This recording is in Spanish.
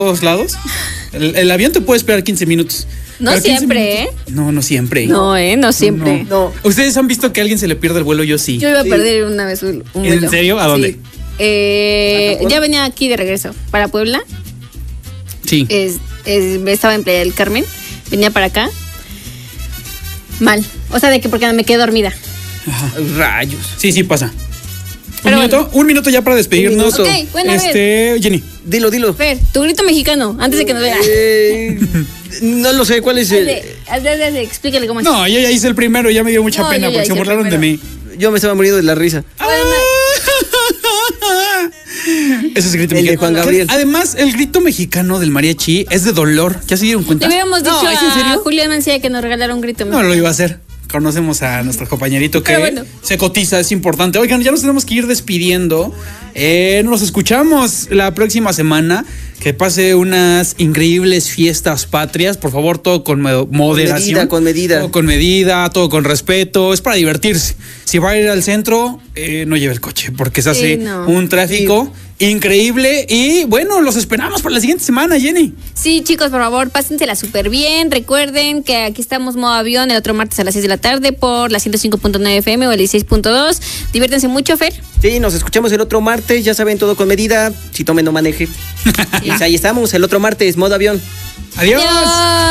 todos lados. El avión te puede esperar 15 minutos. No siempre, minutos, No siempre. No siempre. No. ¿Ustedes han visto que a alguien se le pierde el vuelo? Yo sí. Yo iba a perder una vez un vuelo. ¿En serio? ¿A dónde? Sí. Ya venía aquí de regreso, para Puebla. Sí. Estaba en Playa del Carmen. Venía para acá. Mal. O sea, porque me quedé dormida. Ajá. Rayos. Sí, pasa. Pero un minuto ya para despedirnos. Ok, bueno, Jenny. Dilo. Fer, tu grito mexicano, antes de que nos vea. No lo sé, ¿cuál es el...? Explícale cómo es. No, yo ya hice el primero, ya me dio mucha pena porque se burlaron de mí. Yo me estaba muriendo de la risa. Ese es el grito el mexicano. de Juan Gabriel. Además, el grito mexicano del mariachi es de dolor. ¿Ya se dieron cuenta? Le hubiéramos dicho ¿es en serio? a Julián Mancilla que nos regalara un grito mexicano. No lo iba a hacer. Conocemos a nuestro compañerito que se cotiza, es importante. Oigan, ya nos tenemos que ir despidiendo. Nos escuchamos la próxima semana. Que pase unas increíbles fiestas patrias. Por favor, todo con moderación. Con medida. Todo con medida, todo con respeto. Es para divertirse. Si va a ir al centro, no lleve el coche, porque se hace un tráfico increíble. Y bueno, los esperamos para la siguiente semana, Jenny. Sí, chicos, por favor, pásensela súper bien. Recuerden que aquí estamos modo avión el otro martes a las 6 de la tarde por la 105.9 FM o el 16.2. Diviértanse mucho, Fer. Sí, nos escuchamos el otro martes. Ya saben, todo con medida. Si tomen, no maneje. Y ahí estamos, el otro martes, modo avión. Adiós.